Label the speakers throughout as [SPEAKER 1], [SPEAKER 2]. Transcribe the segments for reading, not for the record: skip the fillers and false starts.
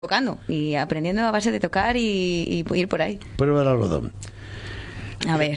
[SPEAKER 1] tocando y aprendiendo a base de tocar y ir por ahí.
[SPEAKER 2] Prueba el algodón.
[SPEAKER 1] A ver.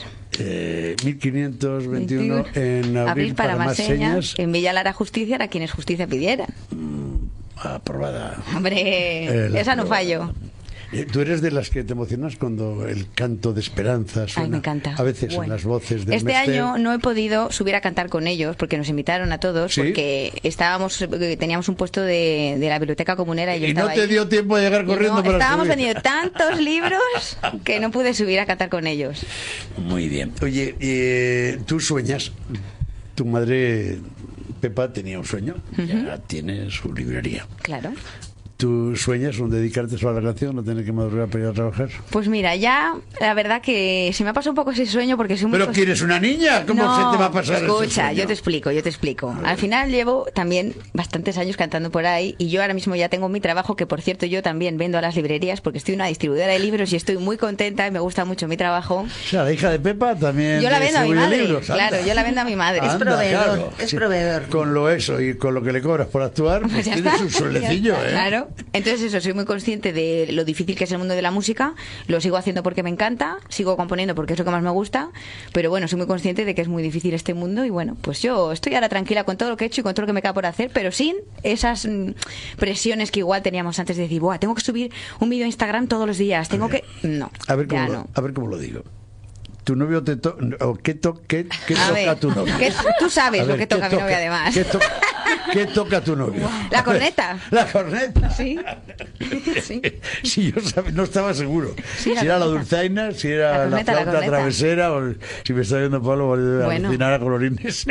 [SPEAKER 2] 1521 en abril para más señas.
[SPEAKER 1] En Villa Lara Justicia era quienes justicia pidieran.
[SPEAKER 2] Aprobada.
[SPEAKER 1] Hombre, esa no fallo.
[SPEAKER 2] ¿Tú eres de las que te emocionas cuando el canto de esperanza suena?
[SPEAKER 1] Ay, me encanta.
[SPEAKER 2] A veces en las voces del
[SPEAKER 1] Este año no he podido subir a cantar con ellos porque nos invitaron a todos. ¿Sí? Porque teníamos un puesto de la biblioteca comunera y
[SPEAKER 2] no te dio tiempo de llegar corriendo para
[SPEAKER 1] estábamos
[SPEAKER 2] subir.
[SPEAKER 1] teniendo tantos libros que no pude subir a cantar con ellos.
[SPEAKER 2] Muy bien. Oye, ¿tú sueñas? Tu madre Pepa tenía un sueño, ya tiene su librería.
[SPEAKER 1] Claro.
[SPEAKER 2] ¿Tú sueñas con dedicarte solo a la canción, no tener que madrugar para ir a trabajar?
[SPEAKER 1] Pues mira, ya la verdad que se me ha pasado un poco ese sueño porque soy muy...
[SPEAKER 2] ¿Pero quieres una niña? ¿Cómo se te va a pasar ese
[SPEAKER 1] escucha,
[SPEAKER 2] sueño?
[SPEAKER 1] yo te explico. Al final llevo también bastantes años cantando por ahí y yo ahora mismo ya tengo mi trabajo, que por cierto yo también vendo a las librerías porque estoy en una distribuidora de libros y estoy muy contenta y me gusta mucho mi trabajo.
[SPEAKER 2] O sea, la hija de Pepa también...
[SPEAKER 1] Yo la vendo a mi madre,
[SPEAKER 2] libros,
[SPEAKER 1] claro, yo la vendo a mi madre.
[SPEAKER 2] Anda,
[SPEAKER 1] Es proveedor,
[SPEAKER 2] claro.
[SPEAKER 1] es
[SPEAKER 2] Sí.
[SPEAKER 1] proveedor.
[SPEAKER 2] Con lo eso y con lo que le cobras por actuar, pues
[SPEAKER 1] ya
[SPEAKER 2] tienes
[SPEAKER 1] está,
[SPEAKER 2] un sueldecillo, ¿eh?
[SPEAKER 1] Claro. Entonces eso, soy muy consciente de lo difícil que es el mundo de la música, lo sigo haciendo porque me encanta, sigo componiendo porque es lo que más me gusta, pero bueno, soy muy consciente de que es muy difícil este mundo y bueno, pues yo estoy ahora tranquila con todo lo que he hecho y con todo lo que me queda por hacer, pero sin esas presiones que igual teníamos antes de decir, buah, tengo que subir un vídeo a Instagram todos los días, tengo que... No,
[SPEAKER 2] a ver cómo lo digo. ¿Tu novio te toca? ¿Qué toca tu novio?
[SPEAKER 1] Tú sabes lo que toca mi novio, además.
[SPEAKER 2] ¿Qué toca tu novio?
[SPEAKER 1] La corneta.
[SPEAKER 2] ¿La corneta?
[SPEAKER 1] Sí.
[SPEAKER 2] Sí, yo no estaba seguro.
[SPEAKER 1] Sí,
[SPEAKER 2] si era la dulzaina, si era la flauta travesera o si me está viendo Pablo, a alucinar a colorines.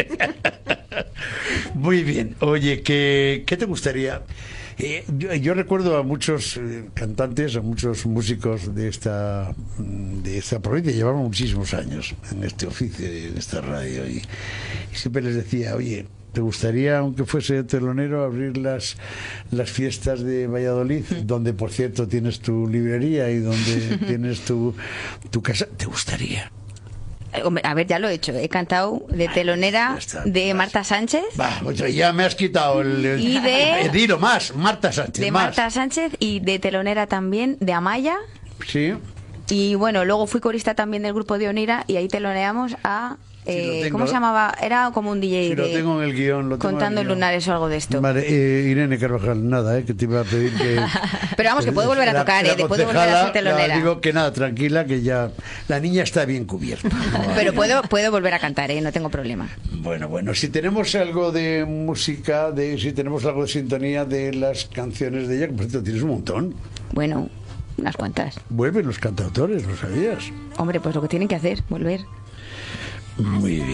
[SPEAKER 2] Muy bien. Oye, ¿qué te gustaría? Yo recuerdo a muchos cantantes, a muchos músicos de esta provincia, llevamos muchísimos años en este oficio, en esta radio, y siempre les decía, oye, ¿te gustaría, aunque fuese telonero, abrir las fiestas de Valladolid, donde por cierto tienes tu librería y donde tienes tu casa? ¿Te gustaría?
[SPEAKER 1] A ver, ya lo he hecho. He cantado de telonera de Marta Sánchez.
[SPEAKER 2] Pues ya me has quitado Dilo más, Marta Sánchez.
[SPEAKER 1] De Marta Sánchez y de telonera también de Amaya.
[SPEAKER 2] Sí.
[SPEAKER 1] Y bueno, luego fui corista también del grupo de Onira y ahí teloneamos a... ¿cómo se llamaba? Era como un DJ
[SPEAKER 2] lo tengo en el guión,
[SPEAKER 1] contando lunares o algo de esto.
[SPEAKER 2] Vale, Irene Carvajal, nada, que te iba a pedir que...
[SPEAKER 1] Pero vamos, que puedo volver a tocar, después de volver a ser telonera.
[SPEAKER 2] Digo que nada, tranquila, que ya la niña está bien cubierta.
[SPEAKER 1] Pero puedo volver a cantar, no tengo problema.
[SPEAKER 2] Bueno, si tenemos algo de música, si tenemos algo de sintonía de las canciones de ella, que por cierto tienes un montón.
[SPEAKER 1] Bueno, unas cuantas.
[SPEAKER 2] Vuelven los cantautores, ¿lo sabías?
[SPEAKER 1] Hombre, pues lo que tienen que hacer, volver.
[SPEAKER 2] Muy bien.